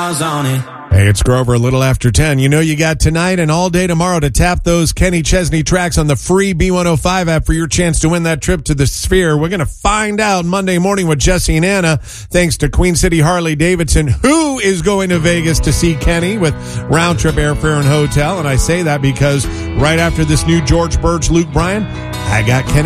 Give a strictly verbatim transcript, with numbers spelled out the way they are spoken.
miles on it. Hey, it's Grover, a little after ten. You know you got tonight and all day tomorrow to tap those Kenny Chesney tracks on the free B one oh five app for your chance to win that trip to the Sphere. We're going to find out Monday morning with Jesse and Anna, thanks to Queen City Harley-Davidson, who is going to Vegas to see Kenny with round-trip airfare and hotel. And I say that because right after this new George Birch, Luke Bryan, I got Kenny